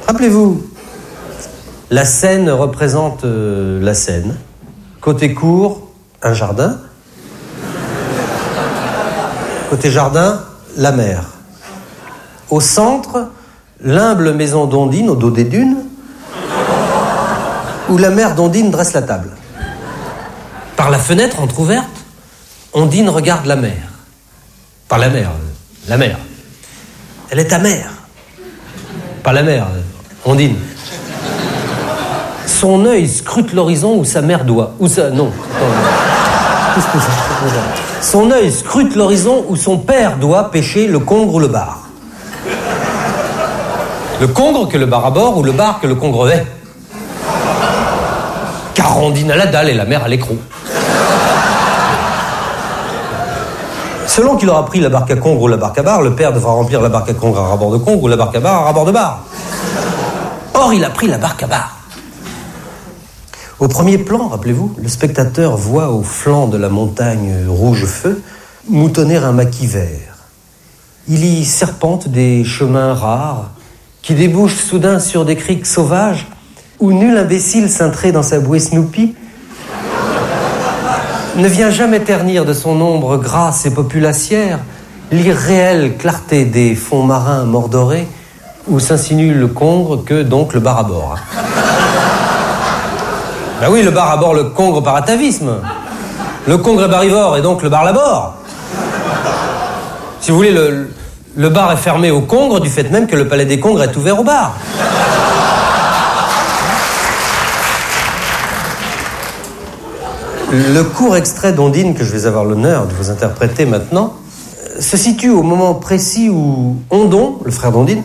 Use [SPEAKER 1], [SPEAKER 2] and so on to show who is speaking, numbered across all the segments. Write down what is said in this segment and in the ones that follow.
[SPEAKER 1] Rappelez-vous, la Seine représente la Seine. Côté cour, un jardin. Côté jardin, la mer. Au centre, l'humble maison d'Ondine au dos des dunes, où la mère d'Ondine dresse la table. Par la fenêtre entrouverte, Ondine regarde la mer. Par la mer. Elle est amère. Pas la mer, Ondine. Son œil scrute l'horizon où sa mère doit. Non. Qu'est-ce que c'est ? Son œil scrute l'horizon où son père doit pêcher le congre ou le bar. Le congre que le bar à bord ou le bar que le congre est. Car Ondine à la dalle et la mère à l'écrou. Selon qu'il aura pris la barque à congre ou la barque à bar, le père devra remplir la barque à congre à rabord de congre ou la barque à bar à rabord de bar. Or, il a pris la barque à bar. Au premier plan, rappelez-vous, le spectateur voit au flanc de la montagne rouge-feu moutonner un maquis vert. Il y serpente des chemins rares qui débouchent soudain sur des criques sauvages où nul imbécile cintré dans sa bouée Snoopy ne vient jamais ternir de son ombre grasse et populacière l'irréelle clarté des fonds marins mordorés où s'insinue le congre que donc le bar à bord. Ben oui, le bar à bord, le congre par atavisme. Le congre est barivore et donc le bar l'abord. Si vous voulez, le bar est fermé au congre du fait même que le palais des congres est ouvert au bar. Le court extrait d'Ondine que je vais avoir l'honneur de vous interpréter maintenant se situe au moment précis où Ondon, le frère d'Ondine,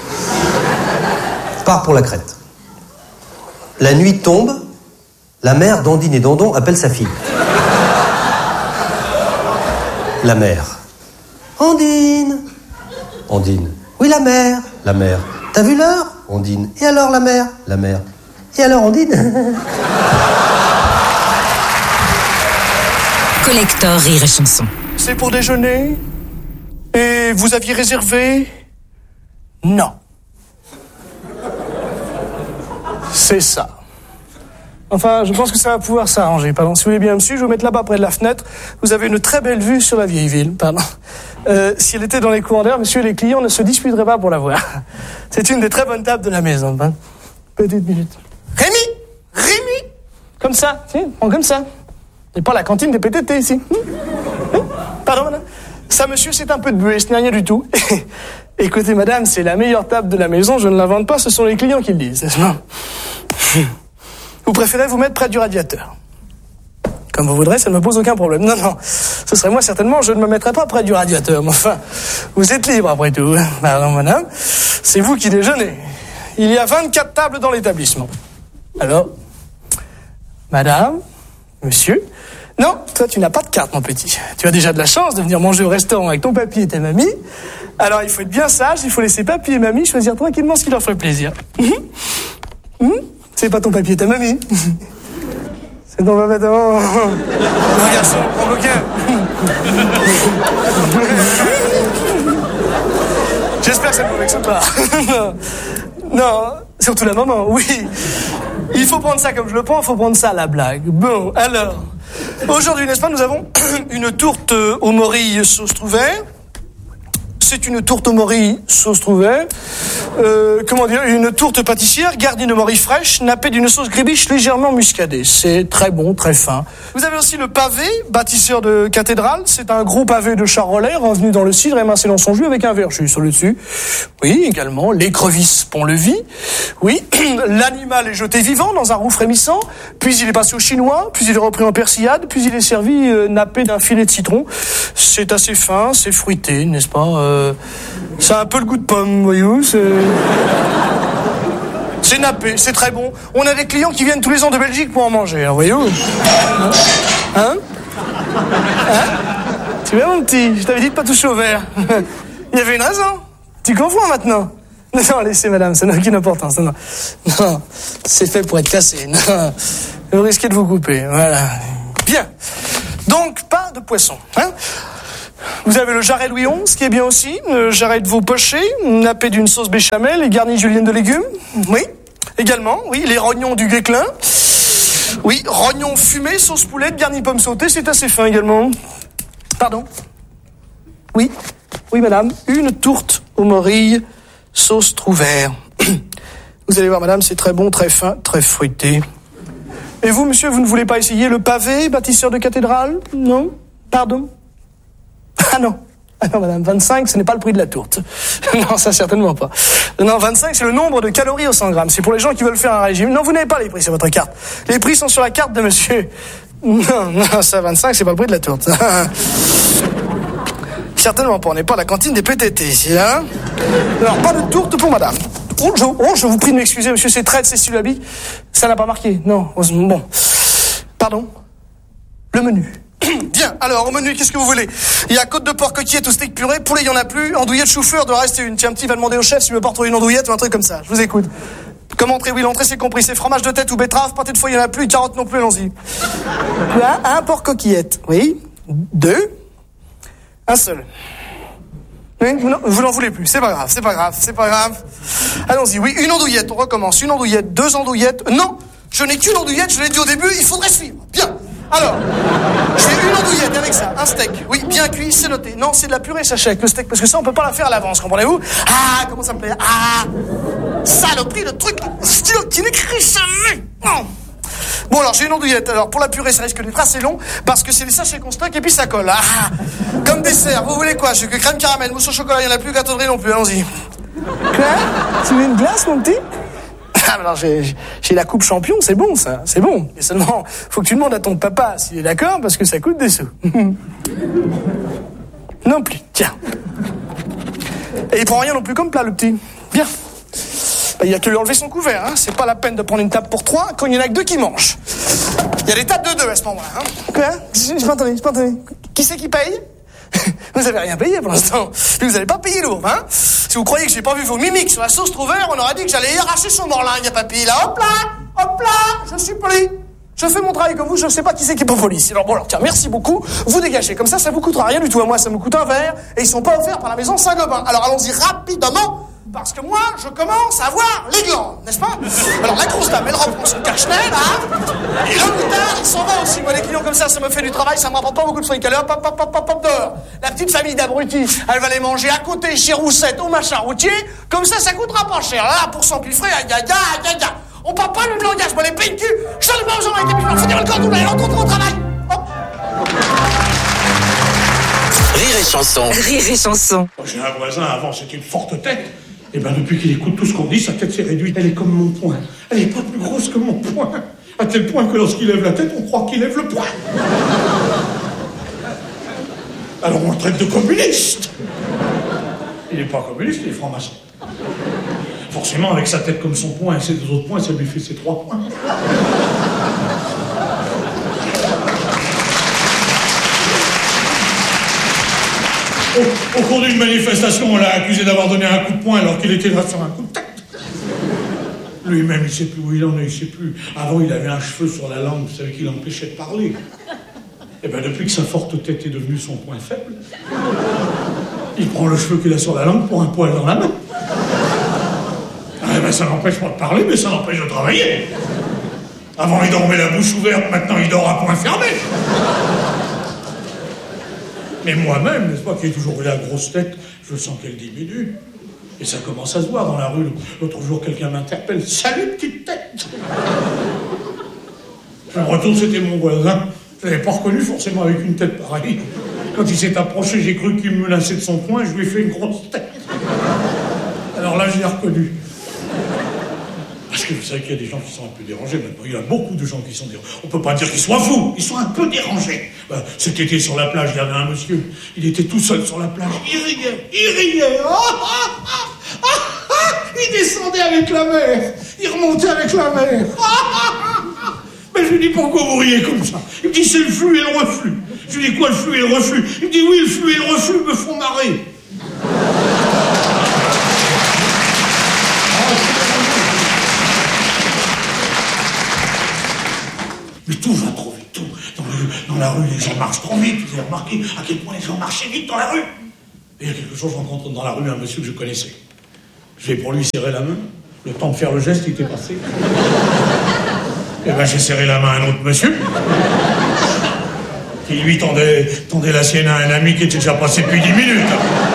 [SPEAKER 1] part pour la Crète. La nuit tombe, la mère d'Ondine et d'Ondon appelle sa fille. La mère. Ondine. Ondine. Oui, la mère. La mère. T'as vu l'heure? Ondine. Et alors la mère? La mère. Et alors Ondine?
[SPEAKER 2] Collector Rire et Chanson.
[SPEAKER 3] C'est pour déjeuner? Et vous aviez réservé? Non. C'est ça. Enfin, je pense que ça va pouvoir s'arranger. Pardon, si vous voulez bien me suivre, je vais vous mettre là-bas près de la fenêtre. Vous avez une très belle vue sur la vieille ville. Pardon. Si elle était dans les cours d'air, monsieur, les clients ne se disputeraient pas pour la voir. C'est une des très bonnes tables de la maison. Hein. Petite minute. Rémi! Comme ça, tiens, prends comme ça. Et pas la cantine des PTT ici. Pardon, madame. Ça, monsieur, c'est un peu de buée, ce n'est rien du tout. Écoutez, madame, c'est la meilleure table de la maison, je ne l'invente pas, ce sont les clients qui le disent. Vous préférez vous mettre près du radiateur? Comme vous voudrez, ça ne me pose aucun problème. Non, ce serait moi certainement, je ne me mettrais pas près du radiateur. Mais enfin, vous êtes libre après tout. Pardon, madame, c'est vous qui déjeunez. Il y a 24 tables dans l'établissement. Alors, madame, monsieur... Non, toi, tu n'as pas de carte, mon petit. Tu as déjà de la chance de venir manger au restaurant avec ton papy et ta mamie. Alors, il faut être bien sage, il faut laisser papy et mamie choisir tranquillement ce qui leur ferait plaisir. C'est pas ton papy et ta mamie. C'est ton papa et ta maman. Non, garçon, prends le bouquin. J'espère que ça ne vous vexe pas. Non, surtout la maman, oui. Il faut prendre ça comme je le prends, il faut prendre ça à la blague. Bon, alors... Aujourd'hui, n'est-ce pas, nous avons une tourte aux morilles sauce trouvère. C'est une tourte aux morilles sauce trouvère. Une tourte pâtissière garnie de morilles fraîches, nappée d'une sauce grébiche légèrement muscadée. C'est très bon, très fin. Vous avez aussi le pavé, bâtisseur de cathédrale. C'est un gros pavé de charolais revenu dans le cidre, émincé dans son jus avec un verjus sur le dessus. Oui, également, l'écrevisse pont-levis. Oui, l'animal est jeté vivant dans un roux frémissant, puis il est passé au chinois, puis il est repris en persillade, puis il est servi nappé d'un filet de citron. C'est assez fin, c'est fruité, n'est-ce pas? Ça a un peu le goût de pomme, voyez-vous, c'est nappé, c'est très bon. On a des clients qui viennent tous les ans de Belgique pour en manger, hein, voyez-vous. Hein? Tu vois, mon petit, je t'avais dit de pas toucher au verre. Il y avait une raison. Tu confonds maintenant. Non, laissez, madame, ça n'a aucune importance. Non, c'est fait pour être cassé. Non, vous risquez de vous couper, voilà. Bien. Donc, pas de poisson, hein? Vous avez le jarret Louis XI, qui est bien aussi, le jarret de veau poché, nappé d'une sauce béchamel et garni julienne de légumes. Oui, également, oui, les rognons du Guesclin. Oui, rognons fumés, sauce poulette, garni pomme sautée, c'est assez fin également. Pardon? Oui, oui madame, une tourte aux morilles, sauce Trouvert. Vous allez voir madame, c'est très bon, très fin, très fruité. Et vous monsieur, vous ne voulez pas essayer le pavé, bâtisseur de cathédrale? Non? Pardon? Ah non, madame, 25, ce n'est pas le prix de la tourte. Non, ça certainement pas. Non, 25, c'est le nombre de calories au 100 grammes. C'est pour les gens qui veulent faire un régime. Non, vous n'avez pas les prix sur votre carte. Les prix sont sur la carte de monsieur. Non, ça, 25, c'est pas le prix de la tourte. Certainement pas, on n'est pas à la cantine des PTT ici, hein. Alors, pas de tourte pour madame. Je vous prie de m'excuser, monsieur, c'est traite, c'est syllabique. Ça n'a pas marqué, non. Bon. Pardon? Le menu. Bien, alors, au menu, qu'est-ce que vous voulez? Il y a côte de porc coquillette ou steak purée, poulet, il y en a plus, andouillette chou-fleur, doit rester une. Tiens, un petit va demander au chef s'il veut pas retrouver une andouillette ou un truc comme ça. Je vous écoute. Comme entrée, oui, l'entrée, c'est compris. C'est fromage de tête ou betterave, pâté de foie, il y en a plus, carottes non plus, allons-y. Là, un porc coquillette, oui. 2. Un seul. Oui, non, vous n'en voulez plus, c'est pas grave. Allons-y, oui, une andouillette, on recommence. Une andouillette, 2 andouillettes. Non, je n'ai qu'une andouillette, je l'ai dit au début, il faudrait suivre. Bien. Alors, j'ai une andouillette avec ça, un steak. Oui, bien cuit, c'est noté. Non, c'est de la purée sachet avec le steak, parce que ça, on peut pas la faire à l'avance, comprenez-vous? Ah, comment ça me plaît? Ah, saloperie, le truc stylo qui n'écrit jamais. Non. Bon, alors, j'ai une andouillette. Alors, pour la purée, ça risque d'être assez long, parce que c'est des sachets qu'on stocke et puis ça colle. Ah, comme dessert, vous voulez quoi? J'ai que crème caramel, mousse au chocolat, il n'y en a plus, gâteau de riz non plus, allons-y. Quoi? Tu veux une glace, mon petit? Ah, alors j'ai la coupe champion, c'est bon ça, c'est bon. Mais seulement, faut que tu demandes à ton papa s'il est d'accord, parce que ça coûte des sous. Non plus, tiens. Et il prend rien non plus comme plat, le petit. Bien. Il y a que lui enlever son couvert, hein. C'est pas la peine de prendre une table pour 3 quand il y en a que 2 qui mangent. Il y a des tables de 2 à ce moment-là, hein. Quoi? J'ai pas entendu. Qui c'est qui paye? Vous avez rien payé pour l'instant. Vous n'allez pas payer lourd, hein. Si vous croyez que j'ai pas vu vos mimiques sur la sauce Trouvert, on aurait dit que j'allais y arracher son morlingue à papy. Là, hop là, je suis poli. Je fais mon travail comme vous, je ne sais pas qui c'est qui est pas poli. Alors bon, alors tiens, merci beaucoup. Vous dégagez. Comme ça vous coûtera rien du tout. À moi, ça me coûte un verre. Et ils sont pas offerts par la maison Saint-Gobain. Alors allons-y rapidement. Parce que moi, je commence à voir les glandes, n'est-ce pas? Alors la grosse dame, elle reprend son cache-nez, là. Et le moutard, il s'en va aussi. Moi, les clients comme ça me fait du travail, ça me rapporte pas beaucoup de fric. Allez, hop, dehors. La petite famille d'abrutis, elle va les manger à côté chez Roussette au machin routier. Comme ça coûtera pas cher. Là, pour s'empiffrer, aïe. On parle pas le même langage, moi, les pays de cul. Je te le mange en avec des pigeons. Faut dire le corps double, allez, on rentre au travail. Hop.
[SPEAKER 2] Rire et chanson.
[SPEAKER 4] J'ai un voisin, avant, c'était une forte tête. Et ben depuis qu'il écoute tout ce qu'on dit, sa tête s'est réduite. Elle est comme mon poing. Elle est pas plus grosse que mon poing. À tel point que lorsqu'il lève la tête, on croit qu'il lève le poing. Alors on le traite de communiste. Il n'est pas communiste, il est franc-maçon. Forcément, avec sa tête comme son poing et ses 2 autres poings, ça lui fait ses 3 poings. Au cours d'une manifestation, on l'a accusé d'avoir donné un coup de poing alors qu'il était là sur un coup de tête. Lui-même, il ne sait plus où il en est, il ne sait plus. Avant, il avait un cheveu sur la langue, vous savez, qui l'empêchait de parler. Et bien, depuis que sa forte tête est devenue son point faible, il prend le cheveu qu'il a sur la langue pour un poil dans la main. Eh ben, ça n'empêche pas de parler, mais ça n'empêche de travailler. Avant, il dormait la bouche ouverte, maintenant, il dort à point fermé. Mais moi-même, n'est-ce pas, qui ai toujours eu la grosse tête, je sens qu'elle diminue. Et ça commence à se voir dans la rue. L'autre jour, quelqu'un m'interpelle. « Salut, petite tête !» Je me retourne, c'était mon voisin. Je l'avais pas reconnu forcément avec une tête pareille. Quand il s'est approché, j'ai cru qu'il me menaçait de son poing et je lui ai fait une grosse tête. Alors là, je l'ai reconnu. Parce que vous savez qu'il y a des gens qui sont un peu dérangés maintenant. Il y a beaucoup de gens qui sont dérangés. On peut pas dire qu'ils soient fous, ils sont un peu dérangés. Cet été sur la plage, il y avait un monsieur. Il était tout seul sur la plage. Il riait. Il descendait avec la mer. Il remontait avec la mer. Mais je lui dis, pourquoi vous riez comme ça? Il me dit, c'est le flux et le reflux. Je lui dis, quoi, le flux et le reflux? Il me dit, oui, le flux et le reflux me font marrer. Mais tout va trop vite, tout. Dans la rue, les gens marchent trop vite. Vous avez remarqué à quel point les gens marchaient vite dans la rue. Et il y a quelque chose, je rencontre dans la rue un monsieur que je connaissais. Je vais pour lui serrer la main. Le temps de faire le geste, il était passé. Et ben j'ai serré la main à un autre monsieur. Qui lui tendait la sienne à un ami qui était déjà passé depuis 10 minutes.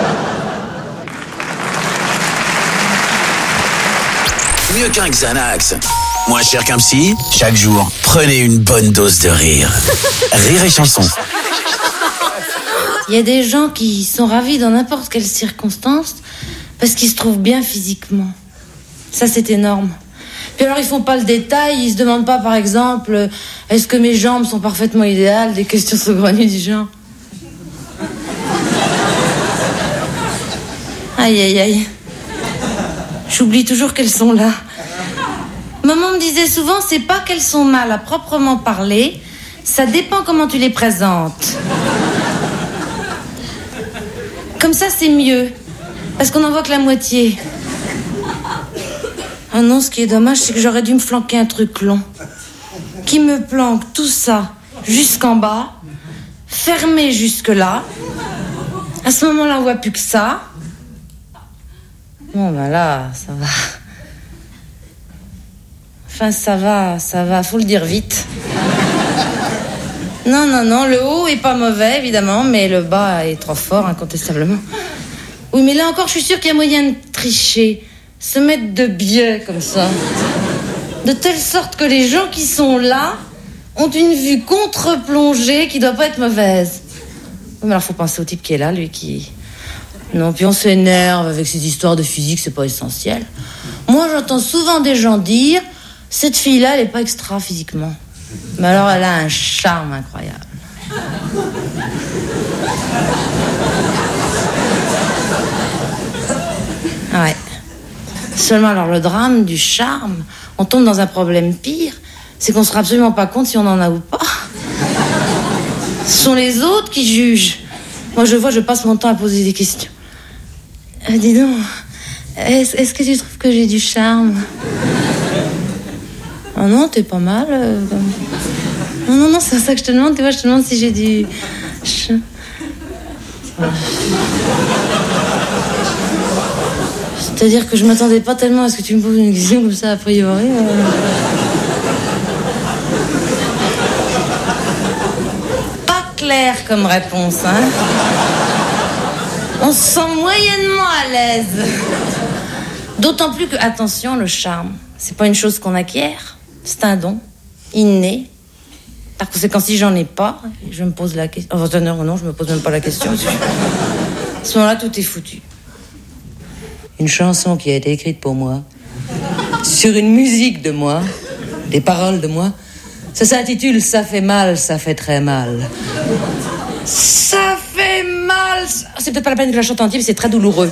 [SPEAKER 2] Mieux qu'un Xanax. Moins cher qu'un psy. Chaque jour, prenez une bonne dose de rire. Rire et chanson.
[SPEAKER 5] Il y a des gens qui sont ravis dans n'importe quelle circonstance parce qu'ils se trouvent bien physiquement. Ça, c'est énorme. Puis alors, ils font pas le détail, ils se demandent pas, par exemple, est-ce que mes jambes sont parfaitement idéales, des questions saugrenues du genre. Aïe, aïe, aïe. J'oublie toujours qu'elles sont là. Maman me disait souvent, c'est pas qu'elles sont mal à proprement parler, ça dépend comment tu les présentes. Comme ça, c'est mieux, parce qu'on n'en voit que la moitié. Ah non, ce qui est dommage, c'est que j'aurais dû me flanquer un truc long. Qui me planque tout ça jusqu'en bas, fermé jusque-là. À ce moment-là, on voit plus que ça. Bon, ben là, ça va. Enfin, ça va, faut le dire vite. Non, le haut est pas mauvais, évidemment, mais le bas est trop fort, incontestablement. Oui, mais là encore, je suis sûre qu'il y a moyen de tricher. Se mettre de biais comme ça, de telle sorte que les gens qui sont là ont une vue contre-plongée qui doit pas être mauvaise. Mais alors faut penser au type qui est là, lui qui... Non, puis on s'énerve avec ces histoires de physique, c'est pas essentiel. Moi j'entends souvent des gens dire cette fille-là elle est pas extra physiquement, mais alors elle a un charme incroyable. Ouais. Seulement, alors, le drame du charme, on tombe dans un problème pire, c'est qu'on ne se rend absolument pas compte si on en a ou pas. Ce sont les autres qui jugent. Moi, je passe mon temps à poser des questions. Dis donc, est-ce que tu trouves que j'ai du charme? Oh non, t'es pas mal. Non, c'est ça que je te demande. Tu vois, je te demande si j'ai du... C'est-à-dire que je m'attendais pas tellement à ce que tu me poses une question comme ça, a priori. Pas clair comme réponse, hein. On se sent moyennement à l'aise. D'autant plus que, attention, le charme, c'est pas une chose qu'on acquiert, c'est un don, inné. Par conséquent, si j'en ai pas, je me pose la question... Enfin, non, je me pose même pas la question. À ce moment-là, tout est foutu. Une chanson qui a été écrite pour moi, sur une musique de moi, des paroles de moi. Ça s'intitule « Ça fait mal, ça fait très mal ». Ça fait mal. C'est peut-être pas la peine que je la chante entière, mais c'est très douloureux.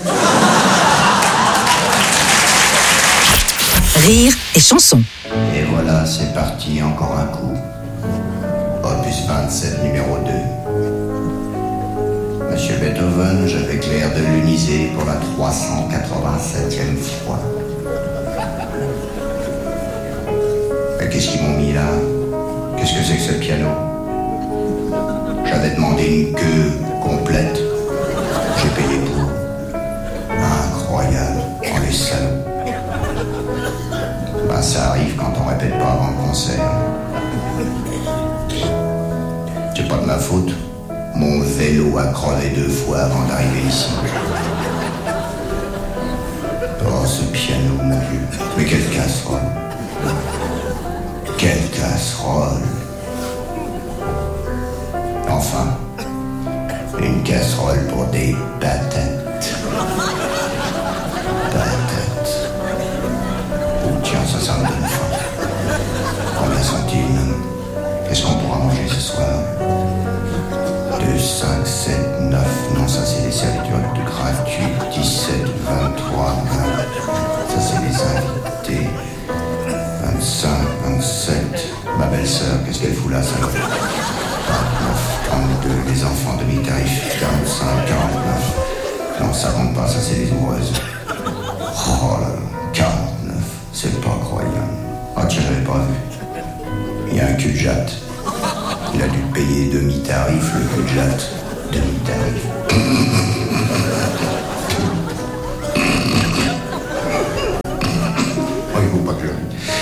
[SPEAKER 2] Rire et chanson.
[SPEAKER 6] Et voilà, c'est parti, encore un coup. Opus 27, numéro 2. Monsieur Beethoven, je vais clair de l'uniser pour la 387e fois. Mais qu'est-ce qu'ils m'ont mis là? Qu'est-ce que c'est que ce piano? J'avais demandé une queue complète. J'ai payé pour. Incroyable, oh les salauds. Ben ça arrive quand on répète pas avant le concert. C'est pas de ma faute. Mon vélo a crevé 2 fois avant d'arriver ici. Oh, ce piano, mon Dieu. Mais quelle casserole. Quelle casserole. Enfin, une casserole pour des patates. Patates. Oh, tiens, ça me donne faim. Combien sont-ils? Qu'est-ce qu'on pourra manger ce soir? 2, 5, 7, 9, non, ça c'est les servitures gratuites, 17, 23, 20, ça c'est les invités, 25, 27, ma belle-sœur, qu'est-ce qu'elle fout là, ça? 29, 32, les enfants demi-tarif, 45, 49, non, ça compte pas, ça c'est les heureuses. Oh là là, 49, c'est pas croyable. Ah tiens, j'avais pas vu. Il y a un cul de jatte. Il a dû payer demi-tarif, le coup de latte. Demi-tarif. Oh, il faut pas que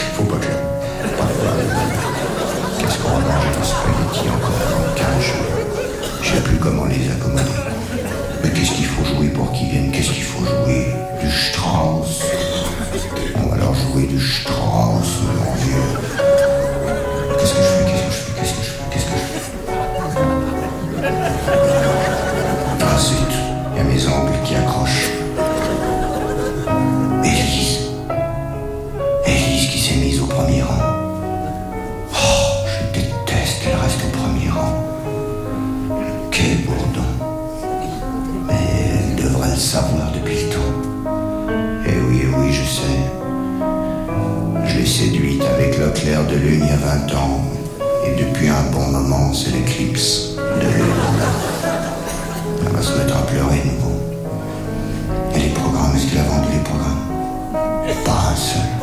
[SPEAKER 6] Qu'est-ce qu'on va manger de spaghettis encore avant 15 jours? Je sais plus comment les accommoder. Mais qu'est-ce qu'il faut jouer pour qu'ils viennent? Qu'est-ce qu'il faut jouer? Du Strauss. On va leur jouer du Strauss, mon vieux. Qu'est-ce que je fais? Ah zut, il y a mes ongles qui accrochent. Élise qui s'est mise au premier rang. Oh, je déteste qu'elle reste au premier rang. Quel bourdon. Mais elle devrait le savoir depuis le temps. Eh oui, je sais. Je l'ai séduite avec le clair de lune il y a 20 ans. Et depuis un bon moment, c'est l'éclipse de lune. Elle va se mettre à pleurer nouveau. Et les programmes, est-ce qu'il a vendu les programmes? Pas un seul.